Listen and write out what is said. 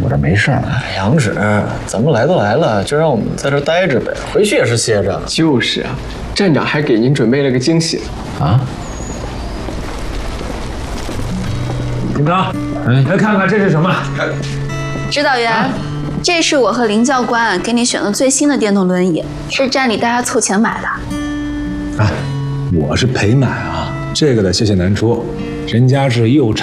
我这没事儿。 杨指，咱们来都来了，就让我们在这待着呗，回去也是歇着。 就是啊，站长还给您准备了个惊喜啊！ 金刚，来看看这是什么？ 指导员，这是我和林教官给你选的最新的电动轮椅，是站里大家凑钱买的。 啊，我是陪买啊，这个得谢谢南初，人家是又